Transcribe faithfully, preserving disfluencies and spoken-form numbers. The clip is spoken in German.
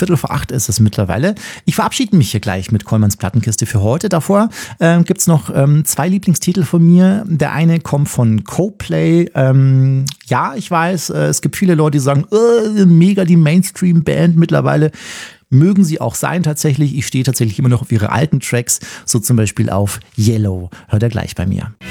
Viertel vor acht ist es mittlerweile. Ich verabschiede mich hier gleich mit Kollmanns Plattenkiste für heute. Davor ähm, gibt's noch ähm, zwei Lieblingstitel von mir. Der eine kommt von Coldplay. Ähm, ja, ich weiß, äh, es gibt viele Leute, die sagen, äh, mega die Mainstream-Band mittlerweile. Mögen sie auch sein tatsächlich. Ich stehe tatsächlich immer noch auf ihre alten Tracks, so zum Beispiel auf Yellow. Hört er gleich bei mir.